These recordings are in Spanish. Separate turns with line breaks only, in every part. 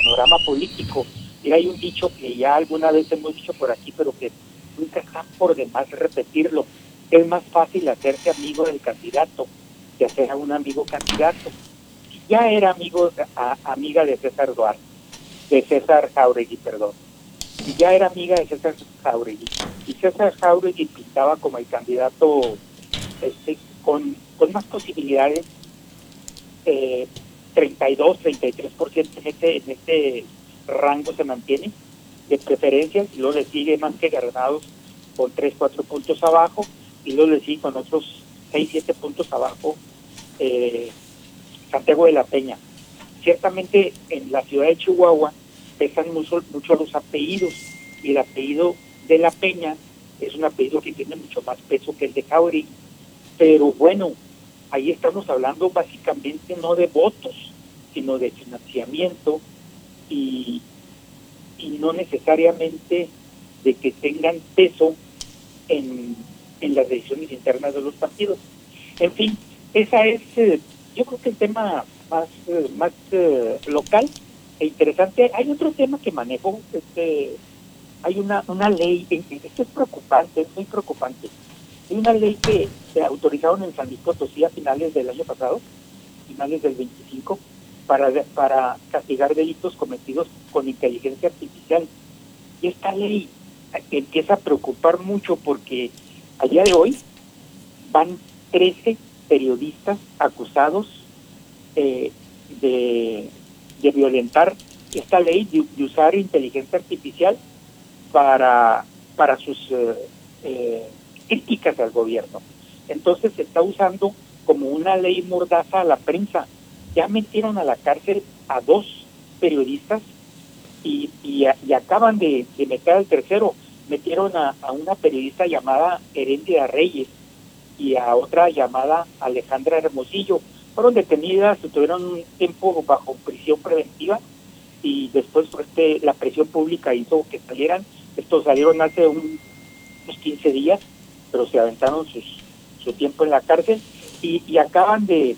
panorama político. Y hay un dicho que ya alguna vez hemos dicho por aquí, pero que nunca está por demás repetirlo. Es más fácil hacerse amigo del candidato que hacer a un amigo candidato. Si ya era amiga de César Duarte, de César Jauregui, perdón. Si ya era amiga de César Jauregui, y César Jauregui pintaba como el candidato con más posibilidades, 32, 33% en este rango se mantiene de preferencias, y luego le sigue más que Granados con 3, 4 puntos abajo, y luego le sigue con otros 6, 7 puntos abajo Santiago de la Peña. Ciertamente en la ciudad de Chihuahua pesan mucho los apellidos, y el apellido de la Peña es un apellido que tiene mucho más peso que el de Jauregui, pero bueno, ahí estamos hablando básicamente no de votos, sino de financiamiento, y no necesariamente de que tengan peso en las decisiones internas de los partidos. En fin, esa es, yo creo que el tema más local e interesante. Hay otro tema que manejo, hay una ley, esto es preocupante, es muy preocupante. Hay una ley que se autorizaron en San Luis Potosí a finales del año pasado, finales del 25, para castigar delitos cometidos con inteligencia artificial. Y esta ley empieza a preocupar mucho porque a día de hoy van 13 periodistas acusados de violentar esta ley, de usar inteligencia artificial para sus críticas al gobierno. Entonces se está usando como una ley mordaza a la prensa. Ya metieron a la cárcel a 2 periodistas y acaban de meter al tercero. Metieron a una periodista llamada Herendia Reyes y a otra llamada Alejandra Hermosillo. Fueron detenidas, tuvieron un tiempo bajo prisión preventiva, y después la presión pública hizo que salieran. Estos salieron hace unos 15 días, pero se aventaron su tiempo en la cárcel, y acaban de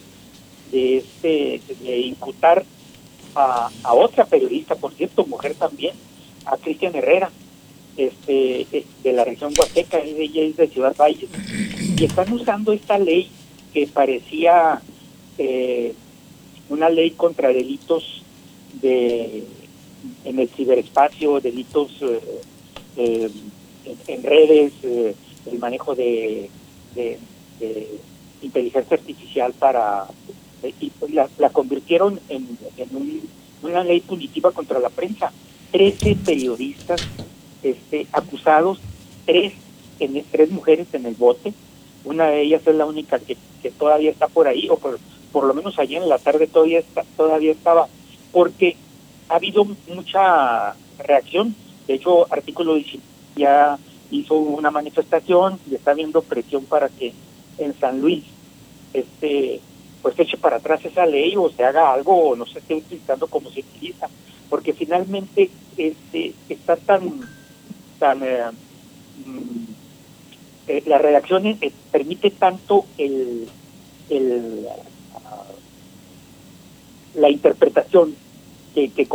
imputar a otra periodista, por cierto, mujer también, a Cristian Herrera, de la región Huasteca, ella es de Ciudad Valles, y están usando esta ley que parecía una ley contra delitos en el ciberespacio, delitos en redes, el manejo de inteligencia artificial y la convirtieron en una ley punitiva contra la prensa. 13 periodistas acusados, 3 mujeres en el bote. Una de ellas es la única que todavía está por ahí, o por lo menos ayer en la tarde todavía estaba, porque ha habido mucha reacción. De hecho, Artículo 19 ya hizo una manifestación y está habiendo presión para que en San Luis pues eche para atrás esa ley, o se haga algo, o no se esté utilizando como se utiliza, porque finalmente está la redacción permite tanto la interpretación que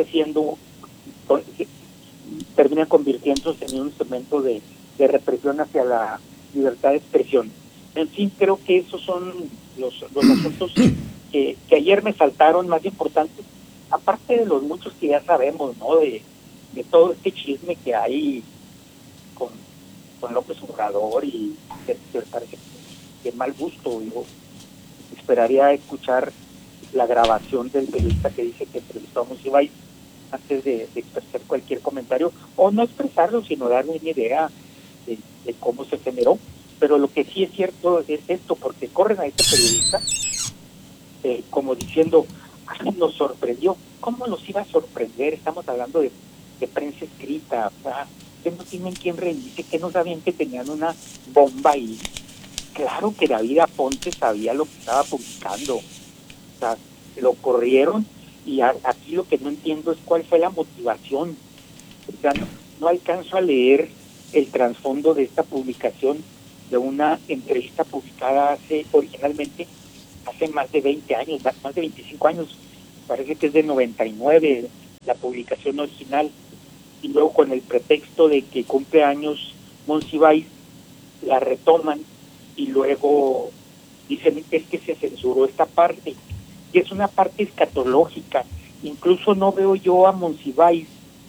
termina convirtiéndose en un instrumento de represión hacia la libertad de expresión. En fin, creo que esos son los asuntos que ayer me saltaron más importantes, aparte de los muchos que ya sabemos, ¿no? De todo este chisme que hay con López Obrador, y que parece que mal gusto. Yo esperaría escuchar la grabación del periodista que dice que entrevistó a Monsiváis antes de expresar cualquier comentario, o no expresarlo, sino darme una idea de cómo se generó. Pero lo que sí es cierto es esto, porque corren a este periodista como diciendo, ay, nos sorprendió. ¿Cómo nos iba a sorprender? Estamos hablando de prensa escrita, o sea, que no tienen quien rendice, que no sabían que tenían una bomba ahí. Claro que David Aponte sabía lo que estaba publicando. O sea, lo corrieron, y aquí lo que no entiendo es cuál fue la motivación. O sea, no alcanzo a leer el trasfondo de esta publicación, de una entrevista publicada originalmente hace más de 20 años, más de 25 años, parece que es de 99, la publicación original, y luego con el pretexto de que cumple años Monsiváis, la retoman y luego dicen es que se censuró esta parte, y es una parte escatológica. Incluso no veo yo a Monsiváis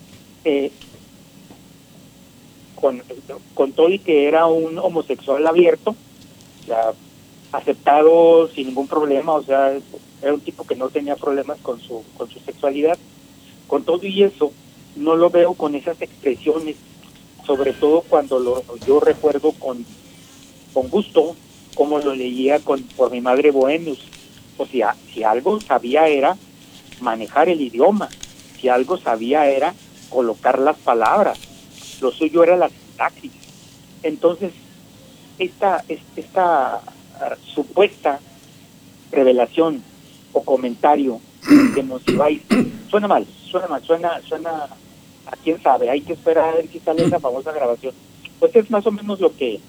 con todo y que era un homosexual abierto, o sea, aceptado sin ningún problema, o sea, era un tipo que no tenía problemas con su sexualidad. Con todo y eso, no lo veo con esas expresiones, sobre todo cuando yo recuerdo con gusto como lo leía por mi madre Bohemius. O sea, si algo sabía era manejar el idioma, si algo sabía era colocar las palabras, lo suyo era la sintaxis. Entonces, esta supuesta revelación o comentario de Monsiváis suena mal, suena a quién sabe, hay que esperar a ver si sale esa famosa grabación. Pues es más o menos lo que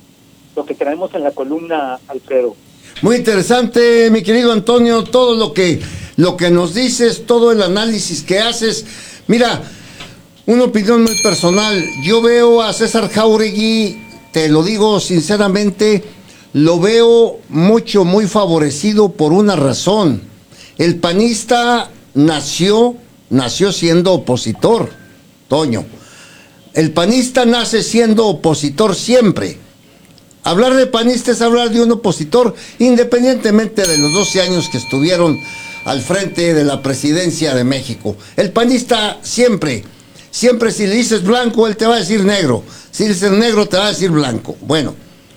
traemos en la columna, Alfredo.
Muy interesante, mi querido Antonio, todo lo que nos dices, todo el análisis que haces. Mira, una opinión muy personal, yo veo a César Jáuregui, te lo digo sinceramente, lo veo muy favorecido por una razón. El panista nació siendo opositor, Toño. El panista nace siendo opositor siempre. Hablar de panista es hablar de un opositor, independientemente de los 12 años que estuvieron al frente de la presidencia de México. El panista siempre si le dices blanco, él te va a decir negro. Si dices negro, te va a decir blanco. Bueno,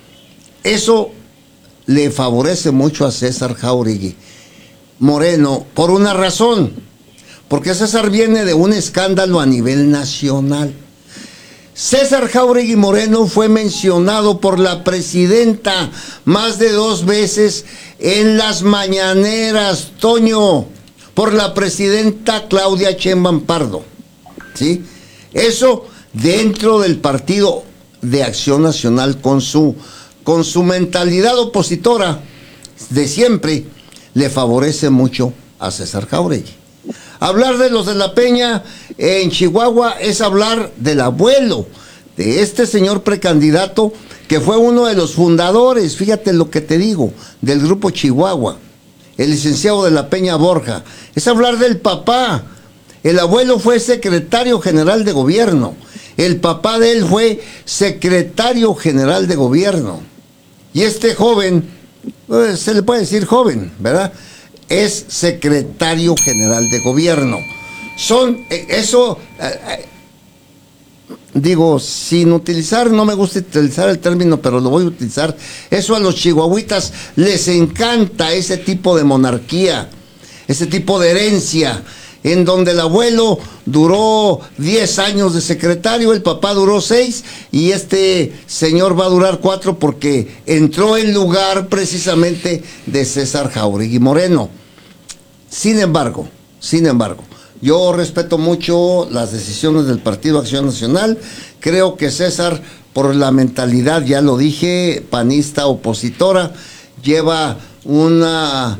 eso le favorece mucho a César Jáuregui Moreno, por una razón, porque César viene de un escándalo a nivel nacional. César Jáuregui Moreno fue mencionado por la presidenta más de 2 veces en las mañaneras, Toño, por la presidenta Claudia Sheinbaum Pardo, ¿sí? Eso dentro del Partido de Acción Nacional, con su mentalidad opositora de siempre, le favorece mucho a César Jáuregui. Hablar de los de la Peña en Chihuahua es hablar del abuelo de este señor precandidato que fue uno de los fundadores, fíjate lo que te digo, del Grupo Chihuahua, el licenciado de la Peña Borja. Es hablar del papá. El abuelo fue secretario general de gobierno. El papá de él fue secretario general de gobierno. Y este joven, pues, se le puede decir joven, ¿verdad? Es secretario general de gobierno. Digo, sin utilizar, no me gusta utilizar el término, pero lo voy a utilizar. Eso a los chihuahuitas les encanta, ese tipo de monarquía, ese tipo de herencia, en donde el abuelo duró 10 años de secretario, el papá duró 6, y este señor va a durar 4 porque entró en lugar precisamente de César Jáuregui Moreno. Sin embargo, yo respeto mucho las decisiones del Partido Acción Nacional. Creo que César, por la mentalidad, ya lo dije, panista opositora, lleva una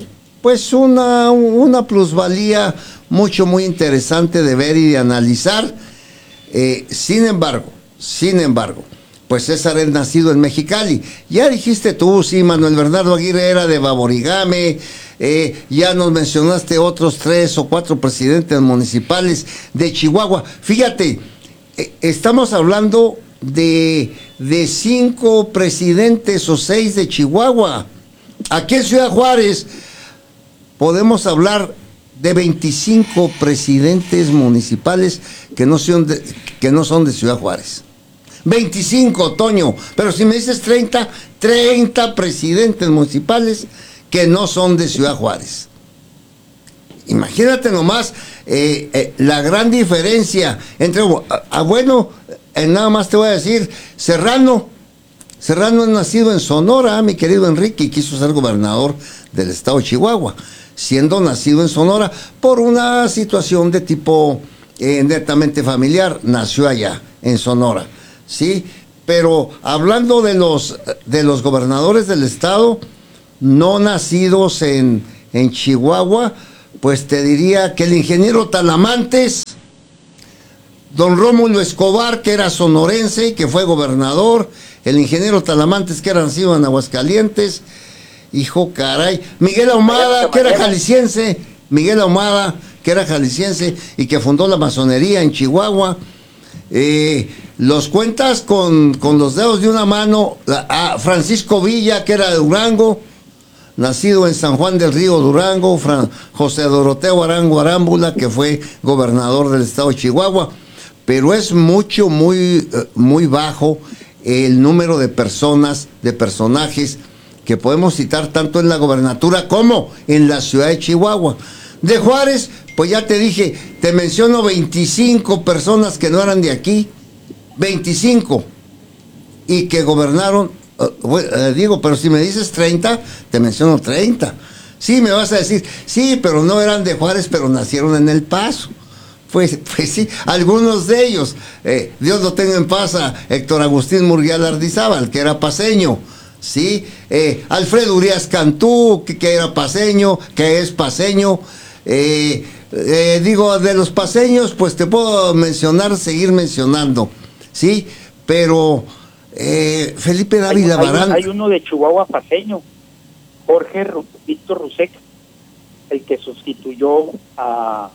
plusvalía muy interesante de ver y de analizar. Sin embargo, pues César es nacido en Mexicali. Ya dijiste tú, sí, Manuel Bernardo Aguirre era de Baborigame. Ya nos mencionaste otros 3 o 4 presidentes municipales de Chihuahua. Fíjate, estamos hablando de 5 presidentes o 6 de Chihuahua. Aquí en Ciudad Juárez podemos hablar de 25 presidentes municipales que no son de Ciudad Juárez. 25, Toño, pero si me dices 30 presidentes municipales que no son de Ciudad Juárez. Imagínate nomás la gran diferencia entre, nada más te voy a decir, Serrano es nacido en Sonora, mi querido Enrique, y quiso ser gobernador del estado de Chihuahua, siendo nacido en Sonora por una situación de tipo netamente familiar, nació allá, en Sonora, ¿sí? Pero hablando de los gobernadores del estado, no nacidos en Chihuahua, pues te diría que el ingeniero Talamantes, don Rómulo Escobar, que era sonorense y que fue gobernador, el ingeniero Talamantes, que era nacido en Aguascalientes, hijo caray, Miguel Ahumada, que era jalisciense, Miguel Ahumada, que era jalisciense y que fundó la masonería en Chihuahua. Los cuentas con los dedos de una mano. A Francisco Villa, que era de Durango, nacido en San Juan del Río, Durango. José Doroteo Arango Arámbula, que fue gobernador del estado de Chihuahua. Pero es muy bajo el número de personas, de personajes que podemos citar tanto en la gobernatura como en la ciudad de Chihuahua. De Juárez, pues ya te dije, te menciono 25 personas que no eran de aquí, 25, y que gobernaron, pero si me dices 30, te menciono 30. Sí, me vas a decir, sí, pero no eran de Juárez, pero nacieron en El Paso. Pues sí, algunos de ellos, Dios lo tenga en paz, a Héctor Agustín Murguía Ardizábal, que era paceño, sí, Alfredo Urias Cantú, que era paceño, que es paceño. Digo, de los paceños, pues te puedo seguir mencionando, sí, pero Felipe Dávila Barán.
Hay uno de Chihuahua paceño, Víctor Rusek, el que sustituyó a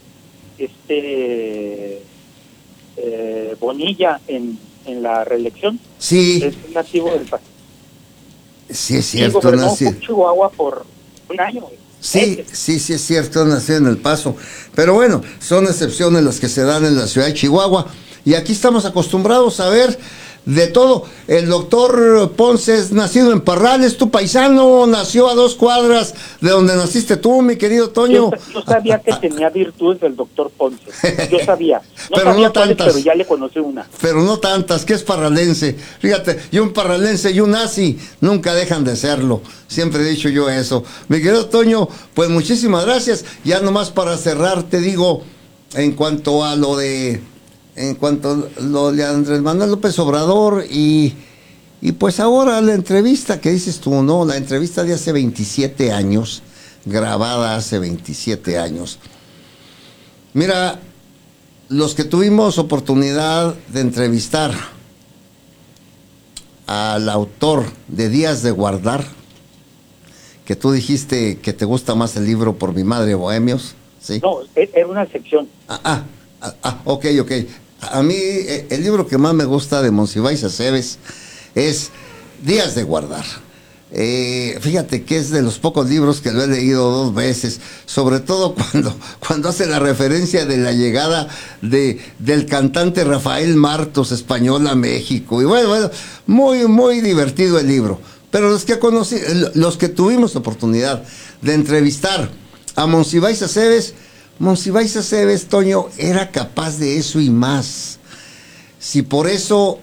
Bonilla en la reelección.
Sí.
Es un nativo del país.
Sí, es cierto.
Gobernó Chihuahua por un año.
Sí, es cierto, nació en El Paso. Pero bueno, son excepciones las que se dan en la ciudad de Chihuahua. Y aquí estamos acostumbrados a ver de todo. El doctor Ponce es nacido en Parrales, tu paisano, nació a 2 cuadras de donde naciste tú, mi querido Toño.
Yo sabía que tenía virtudes del doctor Ponce. Yo sabía.
Pero
sabía
no tantas.
Pero ya le conocí una.
Pero no tantas, que es parralense. Fíjate, y un parralense y un nazi nunca dejan de serlo. Siempre he dicho yo eso. Mi querido Toño, pues muchísimas gracias. Ya nomás para cerrar te digo, en cuanto a lo de Andrés Manuel López Obrador y pues ahora la entrevista que dices tú, ¿no? La entrevista de hace 27 años, grabada hace 27 años. Mira, los que tuvimos oportunidad de entrevistar al autor de Días de Guardar, que tú dijiste que te gusta más el libro Por mi madre Bohemios, ¿sí?
No, era una sección.
Ok. A mí el libro que más me gusta de Monsiváis Aceves es Días de Guardar. Fíjate que es de los pocos libros que lo he leído 2 veces, sobre todo cuando hace la referencia de la llegada del cantante Rafael Martos, español, a México. Y bueno, muy divertido el libro. Pero los que tuvimos oportunidad de entrevistar a Monsiváis Aceves, Toño, era capaz de eso y más. Si por eso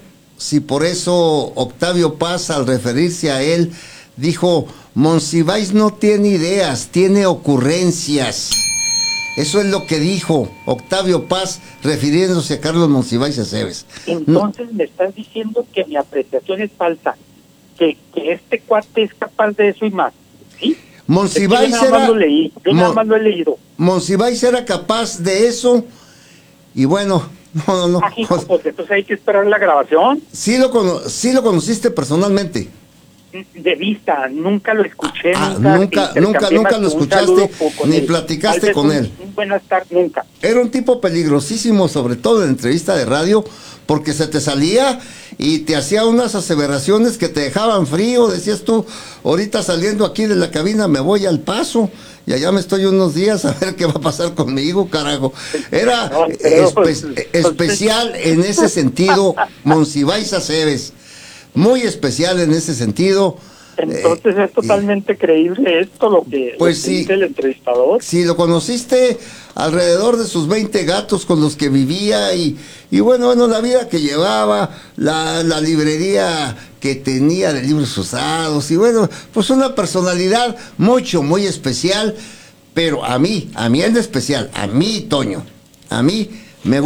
Octavio Paz, al referirse a él, dijo, Monsiváis no tiene ideas, tiene ocurrencias. Eso es lo que dijo Octavio Paz, refiriéndose a Carlos Monsiváis Aceves.
Entonces me estás diciendo que mi apreciación es falsa, que este cuate es capaz de eso y más, ¿sí?
Monsiváis
yo nada más lo he leído.
Monsiváis era capaz de eso y bueno, no.
Hijo, pues entonces hay que esperar la grabación.
Sí lo conociste personalmente.
De vista, nunca lo escuché.
Nunca lo escuchaste ni platicaste con él.
Buenas tardes, nunca.
Era un tipo peligrosísimo, sobre todo en entrevista de radio, porque se te salía y te hacía unas aseveraciones que te dejaban frío. Decías tú, ahorita saliendo aquí de la cabina me voy al Paso y allá me estoy unos días a ver qué va a pasar conmigo, carajo. Era especial en ese sentido, Monsiváis Aceves. Muy especial en ese sentido.
Entonces es totalmente creíble esto, lo que dice el entrevistador.
Sí, lo conociste alrededor de sus 20 gatos con los que vivía y bueno, la vida que llevaba, la librería que tenía de libros usados y bueno, pues una personalidad muy especial, pero a mí en especial, a mí, Toño, a mí me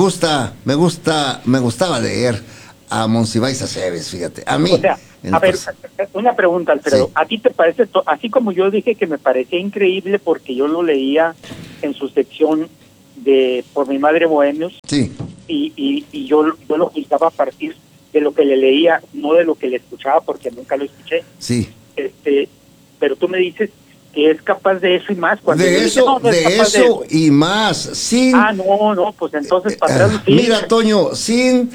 gustaba leer a Monsiváis Aceves, fíjate, a mí.
O sea, una pregunta, Alfredo. Sí. ¿A ti te parece, así como yo dije que me parecía increíble porque yo lo leía en su sección de Por mi madre Bohemios,
Sí.
y yo lo juzgaba a partir de lo que le leía, no de lo que le escuchaba, porque nunca lo escuché.
Sí.
Pero tú me dices que es capaz de eso y más. Cuando
De eso y más. Sin.
No, pues entonces para atrás.
Mira, Toño, sin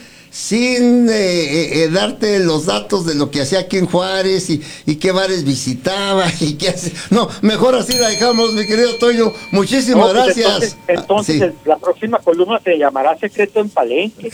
darte los datos de lo que hacía aquí en Juárez y qué bares visitaba y qué hace. No, mejor así la dejamos, mi querido Toño. Muchísimas gracias.
Entonces sí. La próxima columna se llamará Secreto en Palenque.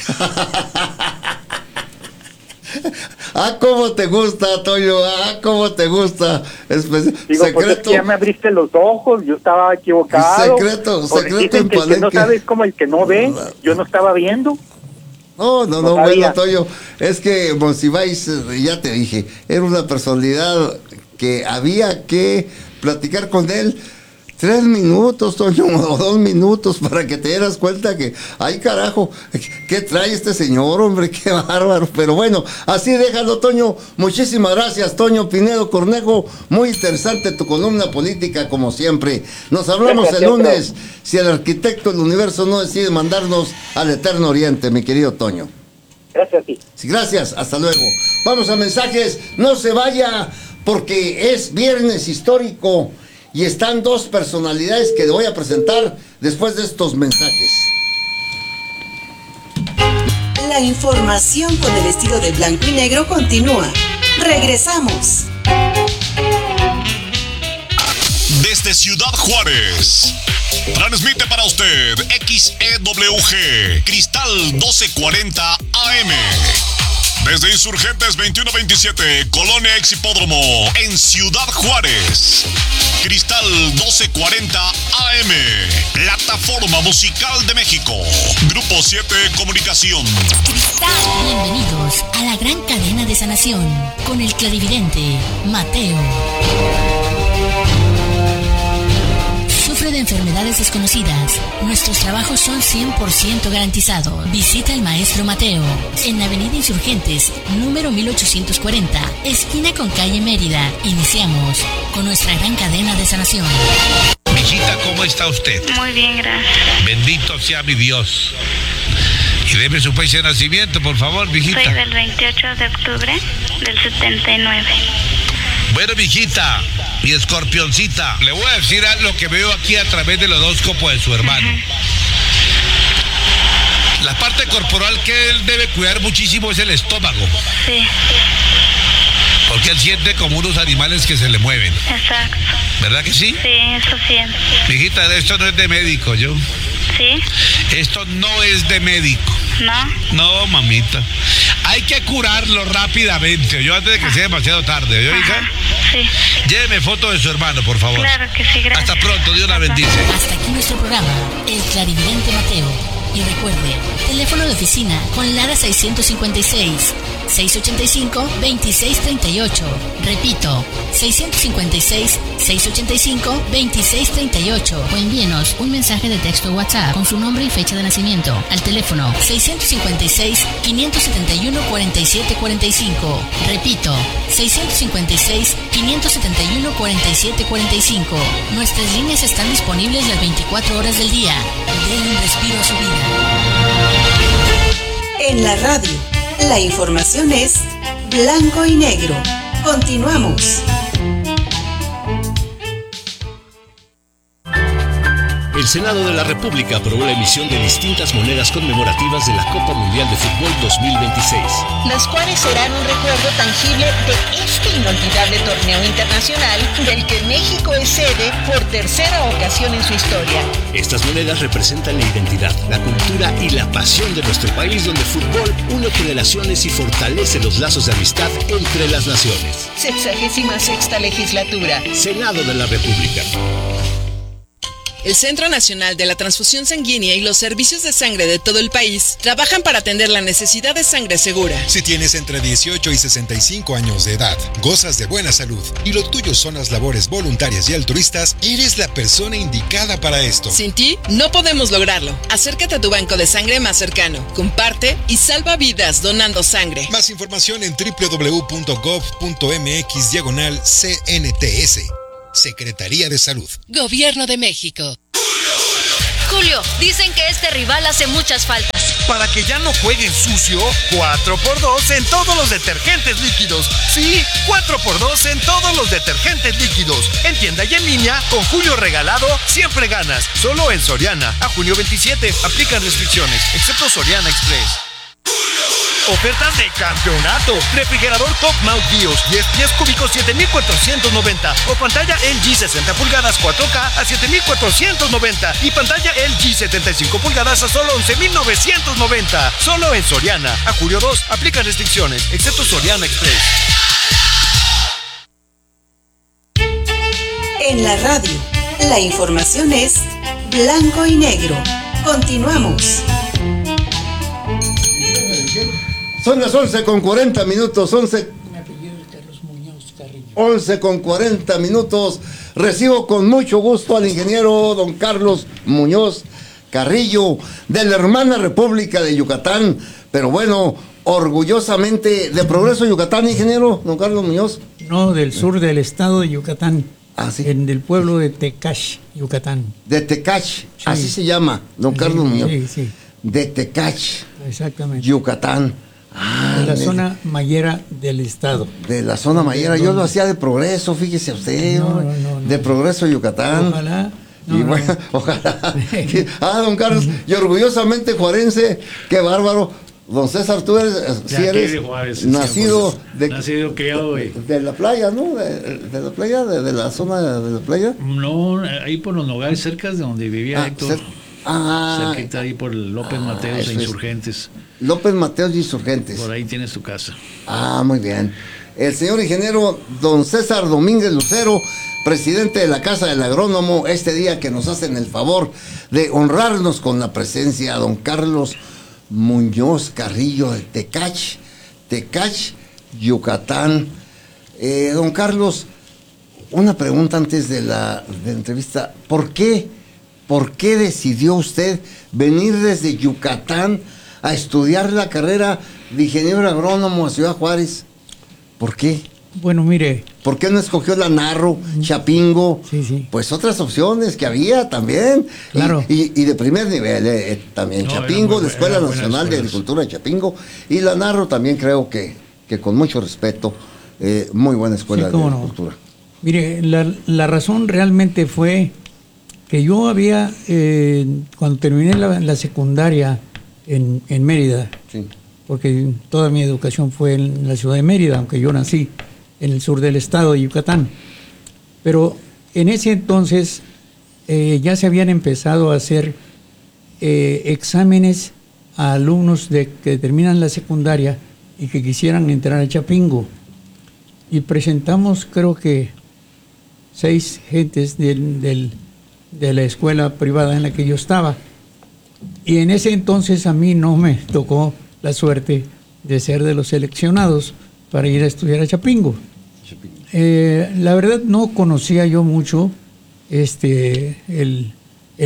Cómo te gusta, Toño, cómo te gusta.
Digo,
secreto.
Pues es que ya me abriste los ojos, yo estaba equivocado.
Secreto en
Palenque. El que no sabe es como el que no ve, yo no estaba viendo.
No, bueno, Toño, es que Monsiváis, ya te dije, era una personalidad que había que platicar con él 3 minutos, Toño, o 2 minutos, para que te dieras cuenta que, ay carajo, ¿qué trae este señor, hombre? Qué bárbaro. Pero bueno, así déjalo, Toño. Muchísimas gracias, Toño Pinedo Cornejo. Muy interesante tu columna política, como siempre. Nos hablamos el lunes, si el arquitecto del universo no decide mandarnos al Eterno Oriente, mi querido Toño.
Gracias a ti.
Sí, gracias, hasta luego. Vamos a mensajes, no se vaya, porque es viernes histórico. Y están 2 personalidades que le voy a presentar después de estos mensajes.
La información con el estilo de blanco y negro continúa. Regresamos.
Desde Ciudad Juárez, transmite para usted XEWG Cristal 1240 AM. Desde Insurgentes 2127, Colonia Ex Hipódromo, en Ciudad Juárez. Cristal 1240 AM, Plataforma Musical de México. Grupo 7 Comunicación.
Cristal. Bienvenidos a la gran cadena de sanación con el clarividente Mateo. Sufre de enfermedades desconocidas. Nuestros trabajos son 100% garantizados. Visita al maestro Mateo en la avenida Insurgentes, número 1840, esquina con calle Mérida. Iniciamos con nuestra gran cadena de sanación.
Mijita, ¿cómo está usted?
Muy bien, gracias.
Bendito sea mi Dios. Y deme su fecha de nacimiento, por favor, mijita.
Soy del 28 de octubre del 79.
Bueno, mijita, mi escorpioncita, le voy a decir lo que veo aquí a través del horóscopo de su hermano. La parte corporal que él debe cuidar muchísimo es el estómago.
Sí.
Porque él siente como unos animales que se le mueven.
Exacto.
¿Verdad que sí?
Sí, eso siento.
Mijita, esto no es de médico, yo.
¿Sí?
Esto no es de médico.
¿No?
No, mamita. Hay que curarlo rápidamente, yo antes de que sea demasiado tarde, ¿yo, hija?
Sí.
Lléveme foto de su hermano, por favor.
Claro que sí, gracias.
Hasta pronto, Dios la bendice.
Hasta aquí nuestro programa, El Clarividente Mateo. Y recuerde, teléfono de oficina con Lara 656 685-2638. Repito, 656-685-2638. O envíenos un mensaje de texto WhatsApp con su nombre y fecha de nacimiento al teléfono 656-571-4745. Repito, 656-571-4745. Nuestras líneas están disponibles las 24 horas del día. Den un respiro a su vida.
En la radio, la información es blanco y negro. Continuamos.
El Senado de la República aprobó la emisión de distintas monedas conmemorativas de la Copa Mundial de Fútbol 2026.
Las cuales serán un recuerdo tangible de este inolvidable torneo internacional del que México es sede por tercera ocasión en su historia.
Estas monedas representan la identidad, la cultura y la pasión de nuestro país, donde el fútbol une generaciones y fortalece los lazos de amistad entre las naciones.
66ª legislatura.
Senado de la República.
El Centro Nacional de la Transfusión Sanguínea y los servicios de sangre de todo el país trabajan para atender la necesidad de sangre segura.
Si tienes entre 18 y 65 años de edad, gozas de buena salud y lo tuyo son las labores voluntarias y altruistas, eres la persona indicada para esto.
Sin ti, no podemos lograrlo. Acércate a tu banco de sangre más cercano, comparte y salva vidas donando sangre.
Más información en www.gov.mx/CNTS. Secretaría de Salud.
Gobierno de México.
Julio, dicen que este rival hace muchas faltas.
Para que ya no jueguen sucio, 4x2 en todos los detergentes líquidos. Sí, 4x2 en todos los detergentes líquidos. En tienda y en línea, con Julio regalado, siempre ganas. Solo en Soriana. A junio 27, aplican restricciones, excepto Soriana Express. Ofertas de campeonato. Refrigerador Top Mount Bios 10 pies cúbicos 7,490 o pantalla LG 60 pulgadas 4K a 7,490 y pantalla LG 75 pulgadas a solo 11,990. Solo en Soriana. A julio 2, aplican restricciones, excepto Soriana Express.
En la radio, la información es blanco y negro. Continuamos.
Son las 11:40 minutos, 11:40 minutos. Recibo con mucho gusto al ingeniero don Carlos Muñoz Carrillo, de la hermana República de Yucatán, pero bueno, orgullosamente de Progreso Yucatán, ingeniero don Carlos Muñoz.
No, del sur del estado de Yucatán.
Ah, sí.
Del pueblo de Tecash, Yucatán.
De Tecash, sí. Así se llama, don Carlos Muñoz. Sí, sí. De Tecash.
Exactamente.
Yucatán.
De la zona mayera del estado.
De la zona mayera, yo lo hacía de Progreso, fíjese usted, no. De Progreso Yucatán.
Ojalá.
Y bueno, ojalá. Don Carlos, y orgullosamente juarense, qué bárbaro. Don César, tú eres, si eres Juárez, nacido,
criado
de la playa, ¿no? De la playa, de la zona de la playa.
No, ahí por los Nogales, cerca de donde vivía Héctor. Cerquita ahí por López Mateos e Insurgentes.
López Mateos y Insurgentes.
Por ahí tienes tu casa.
Muy bien. El señor ingeniero don César Domínguez Lucero, presidente de la Casa del Agrónomo, este día que nos hacen el favor de honrarnos con la presencia, don Carlos Muñoz Carrillo de Tecash, Yucatán. Don Carlos, una pregunta antes de la entrevista. ¿Por qué decidió usted venir desde Yucatán a estudiar la carrera de ingeniero agrónomo a Ciudad Juárez? ¿Por qué?
Bueno, mire.
¿Por qué no escogió la Narro, Chapingo?
Sí.
Pues otras opciones que había también.
Claro.
Y de primer nivel también. Chapingo, la Escuela Nacional de Agricultura de Chapingo. Y la Narro también creo que con mucho respeto, muy buena escuela de agricultura.
No. Mire, la razón realmente fue que yo había, cuando terminé la secundaria en Mérida, sí, porque toda mi educación fue en la ciudad de Mérida, aunque yo nací en el sur del estado de Yucatán. Pero en ese entonces ya se habían empezado a hacer exámenes a alumnos que terminan la secundaria y que quisieran entrar a Chapingo. Y presentamos, creo que 6 gentes de la escuela privada en la que yo estaba. Y en ese entonces a mí no me tocó la suerte de ser de los seleccionados para ir a estudiar a Chapingo. La verdad no conocía yo mucho el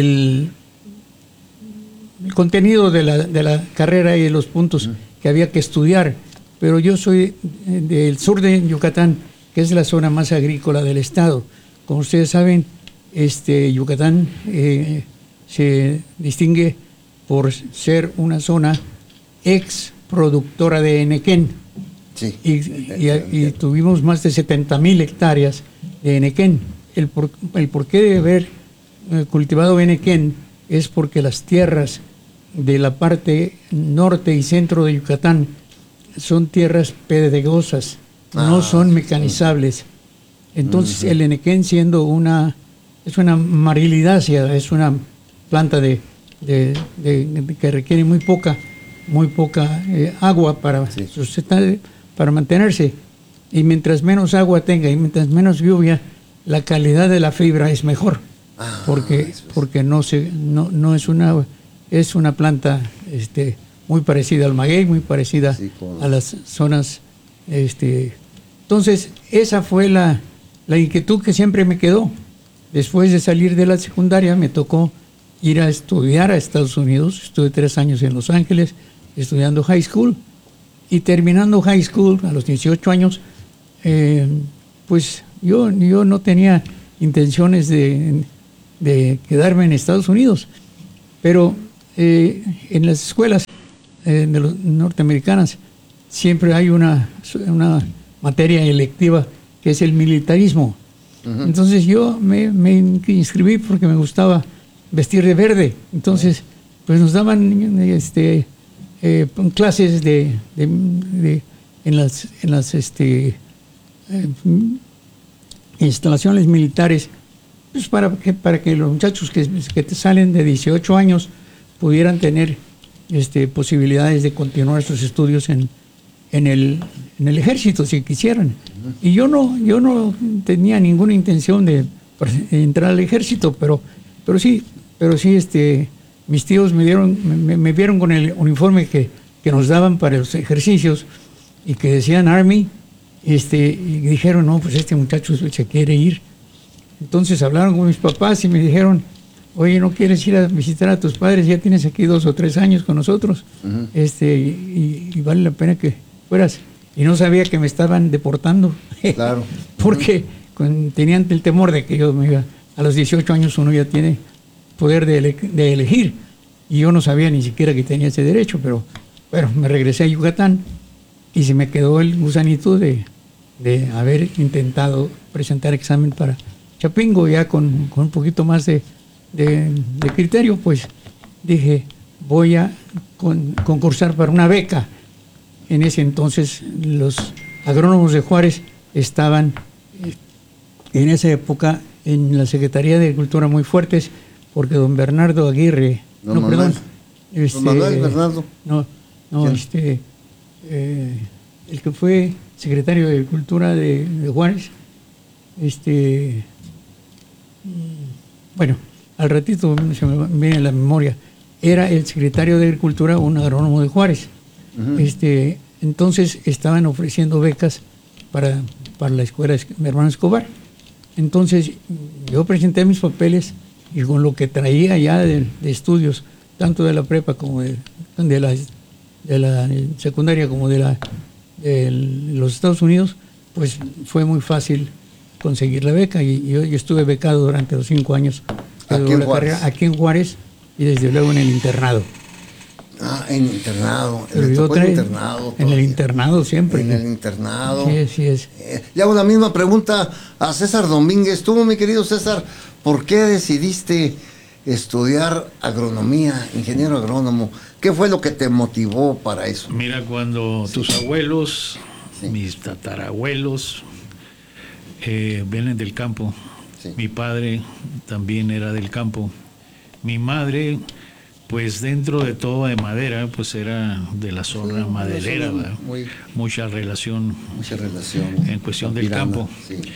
contenido de la carrera y los puntos que había que estudiar, pero yo soy del sur de Yucatán, que es la zona más agrícola del estado. Como ustedes saben, Yucatán se distingue por ser una zona ex productora de enequén. Sí. Y tuvimos más de 70,000 hectáreas de enequén. El porqué de haber cultivado enequén es porque las tierras de la parte norte y centro de Yucatán son tierras pedregosas, no son mecanizables. Entonces el enequén, siendo es una marilidácea, es una planta que requiere muy poca agua para sustentar, para mantenerse, y mientras menos agua tenga y mientras menos lluvia, la calidad de la fibra es mejor, porque no es una planta muy parecida al maguey, muy parecida a las zonas entonces esa fue la inquietud que siempre me quedó. Después de salir de la secundaria me tocó ir a estudiar a Estados Unidos. Estuve 3 años en Los Ángeles estudiando high school, y terminando high school a los 18 años, pues yo no tenía intenciones de quedarme en Estados Unidos. Pero en las escuelas de los norteamericanas siempre hay una materia electiva que es el militarismo. Entonces yo me inscribí porque me gustaba vestir de verde. Entonces, pues nos daban clases en las instalaciones militares, pues para que los muchachos que te salen de 18 años pudieran tener posibilidades de continuar sus estudios en el ejército, si quisieran. Y yo no tenía ninguna intención de entrar al ejército, pero sí mis tíos me vieron con el uniforme que nos daban para los ejercicios y que decían Army, y dijeron, no, pues este muchacho se quiere ir. Entonces hablaron con mis papás y me dijeron, oye, ¿no quieres ir a visitar a tus padres? Ya tienes aquí 2 o 3 años con nosotros, y vale la pena que fueras. Y no sabía que me estaban deportando. Claro. Porque tenían el temor de que yo me iba. A los 18 años uno ya tiene poder de elegir. Y yo no sabía ni siquiera que tenía ese derecho, pero me regresé a Yucatán y se me quedó el gusanito de haber intentado presentar examen para Chapingo, ya con un poquito más de criterio. Pues dije, voy a concursar para una beca. En ese entonces los agrónomos de Juárez estaban en esa época en la Secretaría de Agricultura muy fuertes, porque don Bernardo Aguirre,
don Manuel Bernardo,
el que fue secretario de Agricultura de Juárez, bueno, al ratito se me viene a la memoria, era el secretario de Agricultura, un agrónomo de Juárez. Entonces estaban ofreciendo becas para la escuela de mi hermano Escobar. Entonces yo presenté mis papeles y con lo que traía ya de estudios, tanto de la prepa como de la secundaria como de los Estados Unidos, pues fue muy fácil conseguir la beca, y yo estuve becado durante los 5 años de la carrera aquí en Juárez, y desde luego en el internado.
En internado.
En el internado siempre.
En el internado.
Sí, así es.
Le hago la misma pregunta a César Domínguez. Tú, mi querido César, ¿por qué decidiste estudiar agronomía, ingeniero agrónomo? ¿Qué fue lo que te motivó para eso?
Mira, cuando tus abuelos, mis tatarabuelos, vienen del campo, mi padre también era del campo, mi madre, pues dentro de todo de madera, pues era de la zona maderera, mucha relación en cuestión del campo.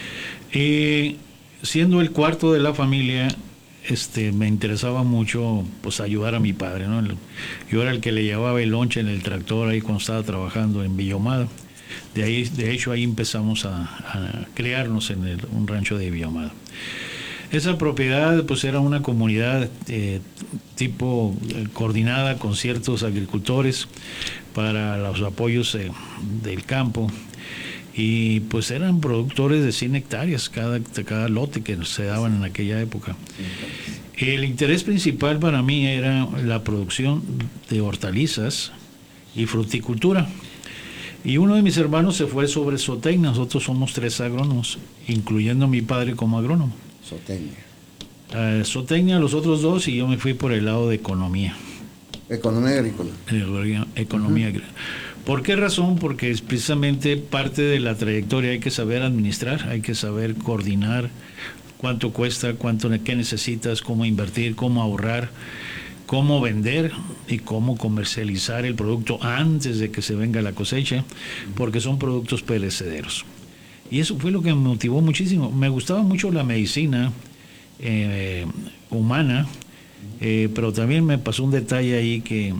Siendo el cuarto de la familia, me interesaba mucho pues ayudar a mi padre, ¿no? Yo era el que le llevaba el lonche en el tractor ahí cuando estaba trabajando en Villahumada. De hecho ahí empezamos a crearnos en un rancho de Villahumada. Esa propiedad pues era una comunidad tipo coordinada con ciertos agricultores para los apoyos del campo, y pues eran productores de 100 hectáreas cada lote que se daban en aquella época. El interés principal para mí era la producción de hortalizas y fruticultura. Y uno de mis hermanos se fue sobre zootecnia. Nosotros somos 3 agrónomos, incluyendo a mi padre como agrónomo. Zootecnia, los otros 2, y yo me fui por el lado de economía.
Economía agrícola.
Economía agrícola. ¿Por qué razón? Porque es precisamente parte de la trayectoria. Hay que saber administrar, hay que saber coordinar cuánto cuesta, qué necesitas, cómo invertir, cómo ahorrar, cómo vender y cómo comercializar el producto antes de que se venga la cosecha, porque son productos perecederos. Y eso fue lo que me motivó muchísimo. Me gustaba mucho la medicina humana, pero también me pasó un detalle ahí que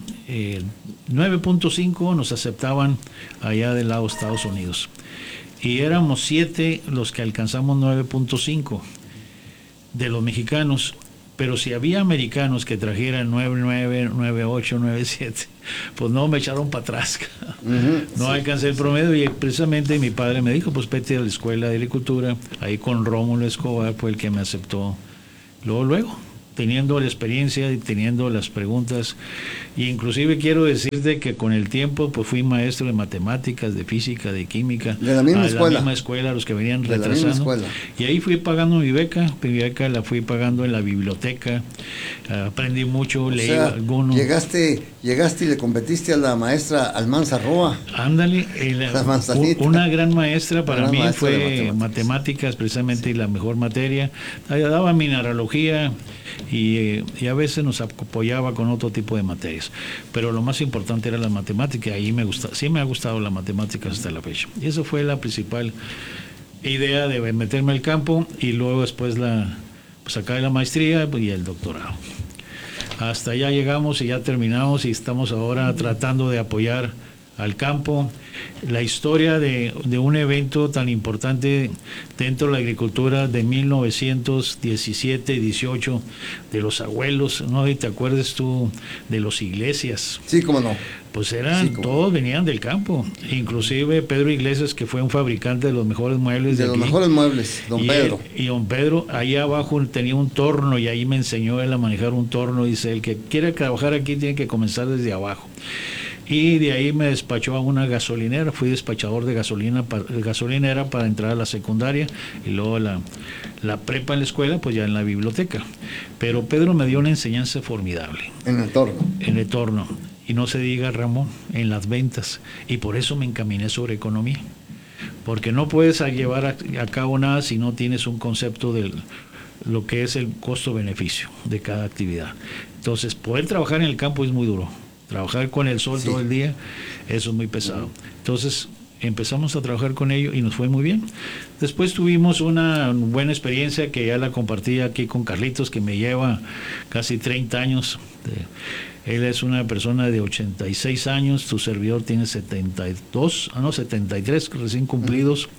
9.5 nos aceptaban allá del lado de Estados Unidos. Y éramos 7 los que alcanzamos 9.5 de los mexicanos. Pero si había americanos que trajeran 9.9, 9.8, 9.7, pues no, me echaron para atrás. No alcancé el promedio, y precisamente mi padre me dijo, pues vete a la escuela de agricultura, ahí con Rómulo Escobar fue el que me aceptó. Luego, teniendo la experiencia y teniendo las preguntas, e inclusive quiero decirte que con el tiempo pues fui maestro de matemáticas, de física, de química,
de la misma
escuela, los que venían retrasando, y ahí fui pagando mi beca la fui pagando en la biblioteca, aprendí mucho, leí algunos.
Llegaste y le competiste a la maestra Almanza Roa.
Ándale, una gran maestra para mí fue matemáticas precisamente, y la mejor materia. Daba mineralogía y a veces nos apoyaba con otro tipo de materias, pero lo más importante era la matemática. Ahí sí me ha gustado la matemática hasta la fecha, y eso fue la principal idea de meterme al campo, y luego después acabé la maestría y el doctorado. Hasta allá llegamos y ya terminamos, y estamos ahora tratando de apoyar al campo. La historia de un evento tan importante dentro de la agricultura de 1917 y 18, de los abuelos, ¿no? ¿Y te acuerdas tú de los Iglesias?
Sí, cómo no.
Pues todos venían del campo, inclusive Pedro Iglesias, que fue un fabricante de los mejores muebles de
los
aquí.
Mejores muebles, don Pedro.
Y don Pedro, ahí abajo tenía un torno, y ahí me enseñó él a manejar un torno. Dice, el que quiere trabajar aquí tiene que comenzar desde abajo. Y de ahí me despachó a una gasolinera, fui despachador de gasolinera para entrar a la secundaria, y luego la prepa en la escuela, pues ya en la biblioteca. Pero Pedro me dio una enseñanza formidable.
En el torno.
En el torno. Y no se diga, Ramón, en las ventas. Y por eso me encaminé sobre economía. Porque no puedes llevar a cabo nada si no tienes un concepto de lo que es el costo-beneficio de cada actividad. Entonces, poder trabajar en el campo es muy duro. Trabajar con el sol todo el día, eso es muy pesado. Entonces empezamos a trabajar con ello y nos fue muy bien. Después tuvimos una buena experiencia que ya la compartí aquí con Carlitos, que me lleva casi 30 años. Él es una persona de 86 años, tu servidor tiene 73 recién cumplidos.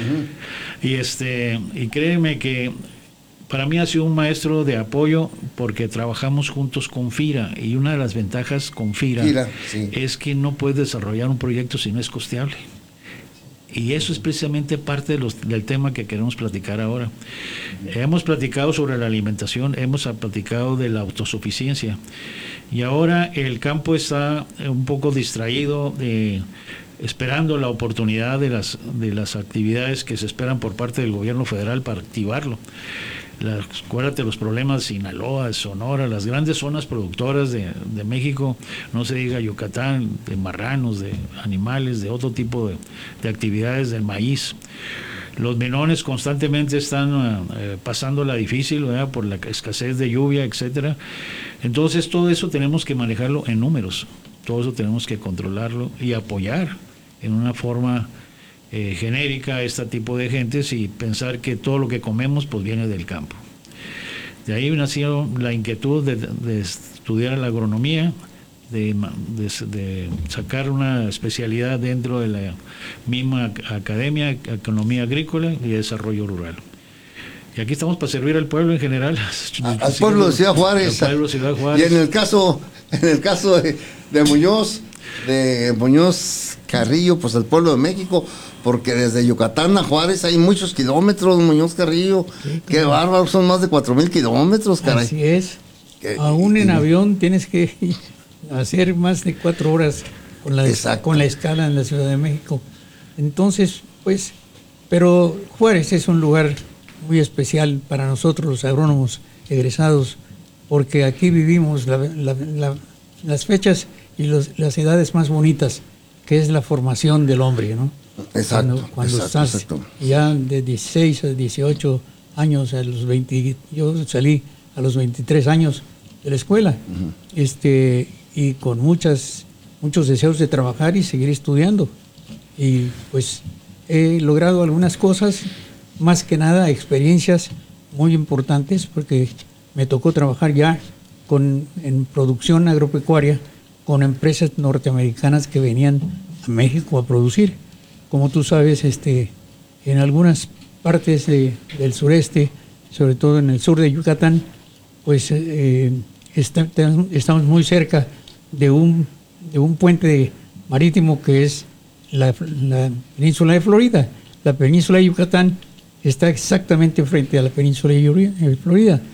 Y créeme que para mí ha sido un maestro de apoyo, porque trabajamos juntos con FIRA, y una de las ventajas con FIRA es que no puedes desarrollar un proyecto si no es costeable. Y eso es precisamente parte del tema que queremos platicar ahora. Hemos platicado sobre la alimentación, hemos platicado de la autosuficiencia, y ahora el campo está un poco distraído, esperando la oportunidad de las actividades que se esperan por parte del gobierno federal para activarlo. Acuérdate los problemas de Sinaloa, de Sonora, las grandes zonas productoras de México, no se diga Yucatán, de marranos, de animales, de otro tipo de actividades, del maíz. Los menones constantemente están pasándola difícil, ¿verdad?, por la escasez de lluvia, etcétera. Entonces todo eso tenemos que manejarlo en números, todo eso tenemos que controlarlo y apoyar en una forma genérica a este tipo de gentes, y pensar que todo lo que comemos pues viene del campo. De ahí nació la inquietud de estudiar la agronomía, de sacar una especialidad dentro de la misma academia, economía agrícola y desarrollo rural. Y aquí estamos para servir al pueblo en general.
Al pueblo de Ciudad Juárez. Y en el caso de Muñoz Carrillo, pues al pueblo de México, porque desde Yucatán a Juárez hay muchos kilómetros, Muñoz Carrillo. Sí, qué bárbaro, son más de 4,000 kilómetros, caray.
Así es. Aún en avión tienes que hacer más de 4 horas con la escala en la Ciudad de México. Entonces, pues, pero Juárez es un lugar muy especial para nosotros los agrónomos egresados, porque aquí vivimos las fechas y las edades más bonitas, que es la formación del hombre, ¿no?
Exacto.
Cuando estás ya de 16 a 18 años, a los 20, yo salí a los 23 años de la escuela, y con muchos deseos de trabajar y seguir estudiando. Y pues he logrado algunas cosas, más que nada experiencias muy importantes, porque me tocó trabajar ya en producción agropecuaria con empresas norteamericanas que venían a México a producir. Como tú sabes, en algunas partes del sureste, sobre todo en el sur de Yucatán, pues estamos muy cerca de un puente marítimo que es la península de Florida. La península de Yucatán está exactamente frente a la península de Florida.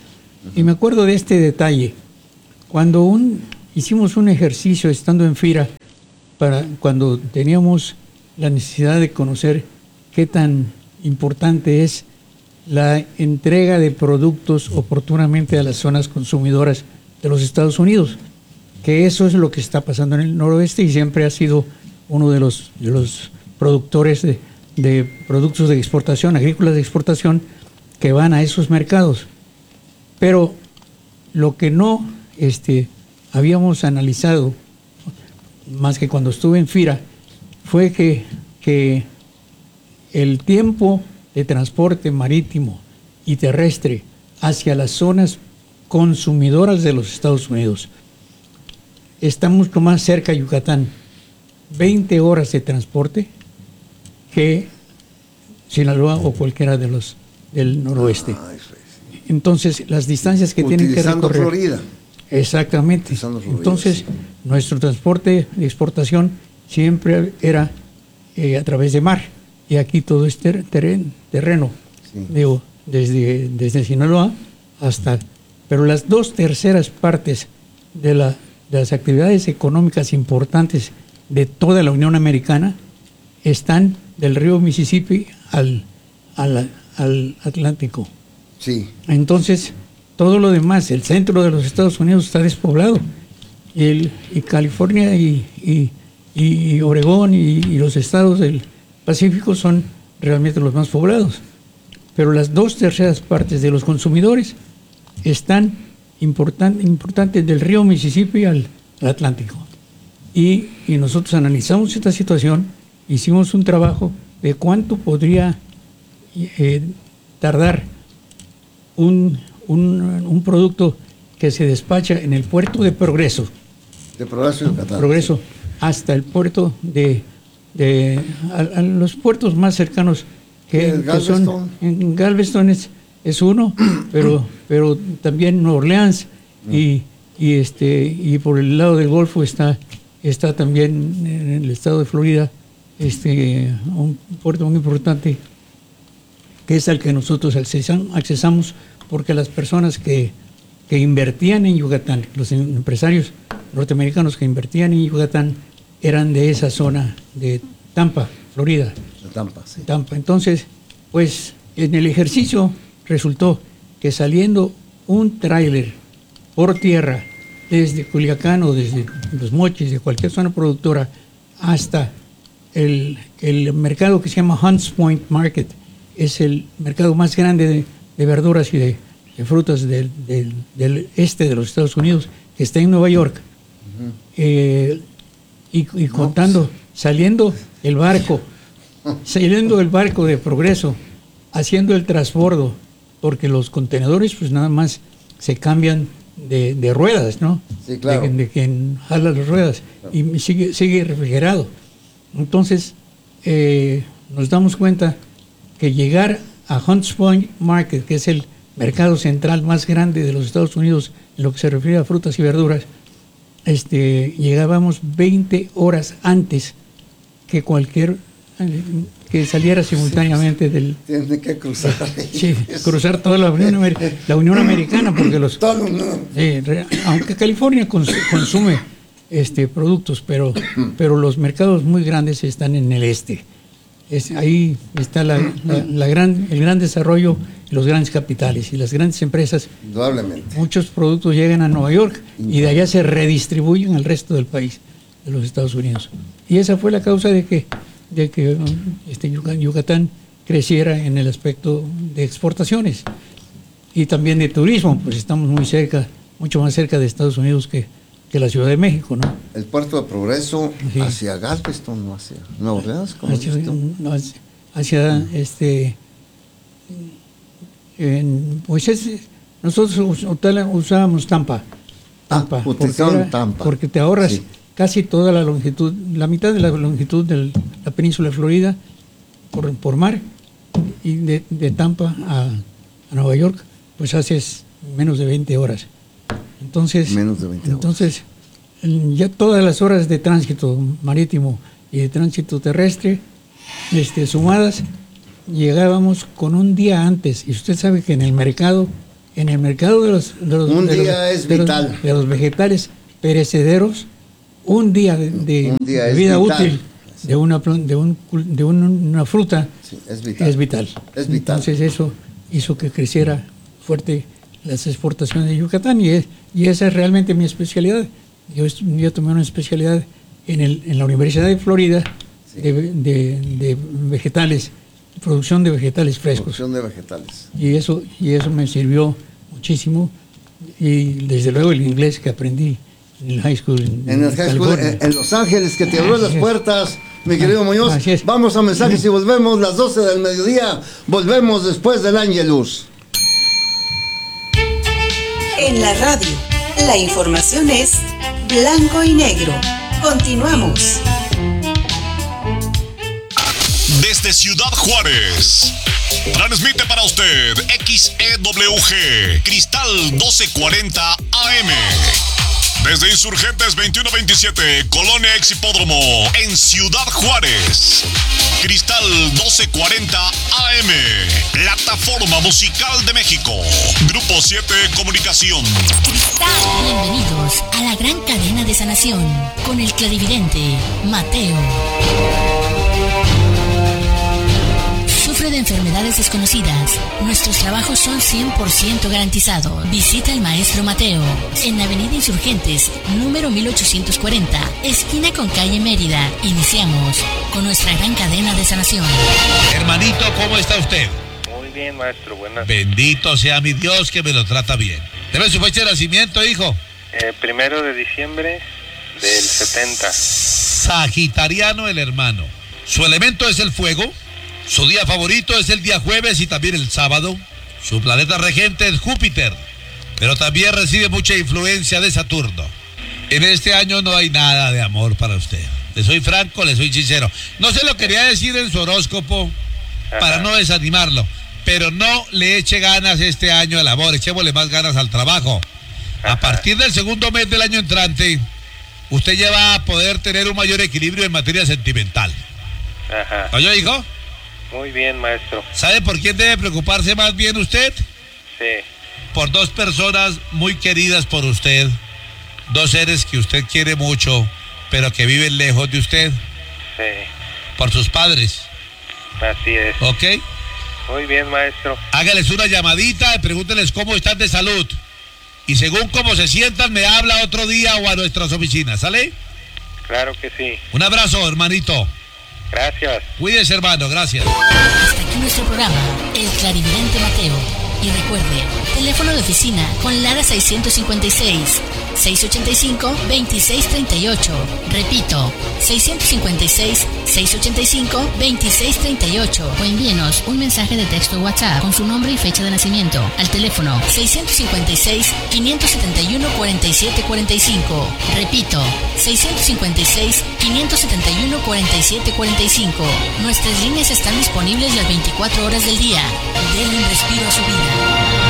Y me acuerdo de este detalle. Cuando hicimos un ejercicio estando en FIRA, cuando teníamos la necesidad de conocer qué tan importante es la entrega de productos oportunamente a las zonas consumidoras de los Estados Unidos, que eso es lo que está pasando en el noroeste y siempre ha sido uno de los productores de productos de exportación, agrícolas de exportación, que van a esos mercados. Pero lo que no habíamos analizado, más que cuando estuve en FIRA, fue que el tiempo de transporte marítimo y terrestre hacia las zonas consumidoras de los Estados Unidos está mucho más cerca de Yucatán, 20 horas de transporte, que Sinaloa o cualquiera de los del noroeste. Entonces, las distancias que tienen que recorrer.
Florida.
Exactamente. Florida, entonces, sí. Nuestro transporte de exportación siempre era a través de mar. Y aquí todo es terreno. Sí. Digo, desde Sinaloa hasta... Pero las 2/3 partes de las actividades económicas importantes de toda la Unión Americana están del río Mississippi al Atlántico.
Sí.
Entonces, todo lo demás, el centro de los Estados Unidos está despoblado. Y California y Oregón y los estados del Pacífico son realmente los más poblados. Pero las 2/3 partes de los consumidores están importantes del río Mississippi al Atlántico. Y nosotros analizamos esta situación, hicimos un trabajo de cuánto podría tardar un producto que se despacha en el puerto de Progreso.
De Progreso, Yucatán.
Progreso, hasta el puerto a los puertos más cercanos que son en Galveston es uno, pero también Nueva Orleans y por el lado del Golfo está también en el estado de Florida un puerto muy importante que es al que nosotros accesamos porque las personas que invertían en Yucatán, los empresarios norteamericanos que invertían en Yucatán eran de esa zona de Tampa, Florida.
De Tampa, sí.
Tampa. Entonces, pues en el ejercicio resultó que saliendo un tráiler por tierra desde Culiacán o desde Los Mochis, de cualquier zona productora, hasta el mercado que se llama Hunts Point Market, es el mercado más grande de verduras y de frutas del este de los Estados Unidos, que está en Nueva York. Y contando, saliendo el barco de Progreso, haciendo el transbordo, porque los contenedores pues nada más se cambian de ruedas, ¿no?
Sí, claro.
De quien jala las ruedas, y sigue refrigerado. Entonces, nos damos cuenta que llegar a Hunts Point Market, que es el mercado central más grande de los Estados Unidos en lo que se refiere a frutas y verduras, llegábamos 20 horas antes que que saliera simultáneamente del...
Tiene que cruzar.
Sí, cruzar toda la Unión Americana, porque aunque California consume productos, pero los mercados muy grandes están en el este. Ahí está el gran desarrollo y los grandes capitales y las grandes empresas.
Indudablemente. Muchos
productos llegan a Nueva York y de allá se redistribuyen al resto del país, de los Estados Unidos. Y esa fue la causa de que Yucatán creciera en el aspecto de exportaciones y también de turismo, pues estamos mucho más cerca de Estados Unidos que la Ciudad de México, ¿no?
El puerto de Progreso, sí. Hacia Galveston, no hacia Nueva Orleans, ¿cómo
nosotros usábamos Tampa, porque te ahorras sí. Casi toda la longitud, la mitad de la longitud de la península de Florida por mar, y de Tampa a Nueva York, pues haces menos de 20 horas. Entonces, ya todas las horas de tránsito marítimo y de tránsito terrestre sumadas, llegábamos con un día antes. Y usted sabe que en el mercado en el mercado de los vegetales perecederos, un día de vida útil de una fruta es vital. Entonces eso hizo que creciera fuerte las exportaciones de Yucatán y esa es realmente mi especialidad. Yo tomé una especialidad en la Universidad de Florida de vegetales, producción de vegetales frescos.
Producción de vegetales.
Y eso me sirvió muchísimo, y desde luego el inglés que aprendí en el high school
en Los Ángeles, que te abrió las puertas, mi querido Muñoz. Vamos a mensajes y volvemos las 12 del mediodía. Volvemos después del Ángelus.
En la radio, la información es blanco y negro. Continuamos.
Desde Ciudad Juárez, transmite para usted XEWG Cristal 1240 AM. Desde Insurgentes 2127, Colonia Ex Hipódromo, en Ciudad Juárez. Cristal 1240 AM, Plataforma Musical de México. Grupo 7 Comunicación.
Bienvenidos a la gran cadena de sanación con el clarividente Mateo. Sufre de enfermedades desconocidas. Nuestros trabajos son 100% garantizados. Visita al maestro Mateo en Avenida Insurgentes, número 1840, esquina con calle Mérida. Iniciamos con nuestra gran cadena de sanación.
Hermanito, ¿cómo está usted?
Muy bien, maestro, buenas.
Bendito sea mi Dios que me lo trata bien. ¿Debe su fecha de nacimiento, hijo?
1 de diciembre del 70.
Sagitariano el hermano. Su elemento es el fuego. Su día favorito es el día jueves y también el sábado. Su planeta regente es Júpiter, pero también recibe mucha influencia de Saturno. En este año no hay nada de amor para usted. Le soy franco, le soy sincero. No se lo quería decir en su horóscopo para no desanimarlo, pero no le eche ganas este año al amor, echémosle más ganas al trabajo. A partir del segundo mes del año entrante, usted ya va a poder tener un mayor equilibrio en materia sentimental. ¿Oye, hijo?
Muy bien, maestro.
¿Sabe por quién debe preocuparse más bien usted?
Sí.
Por dos personas muy queridas por usted, dos seres que usted quiere mucho, pero que viven lejos de usted.
Sí.
Por sus padres.
Así es.
¿Ok?
Muy bien, maestro.
Hágales una llamadita y pregúnteles cómo están de salud. Y según cómo se sientan, me habla otro día o a nuestras oficinas, ¿sale?
Claro que sí.
Un abrazo, hermanito.
Gracias.
Cuídese, hermano, gracias.
Hasta aquí nuestro programa, El Clarividente Mateo. Y recuerde, teléfono de oficina con Lara 656-685-2638. Repito, 656-685-2638. O envíenos un mensaje de texto WhatsApp con su nombre y fecha de nacimiento al teléfono 656-571-4745. Repito, 656-571-4745. Nuestras líneas están disponibles las 24 horas del día. Denle un respiro a su vida.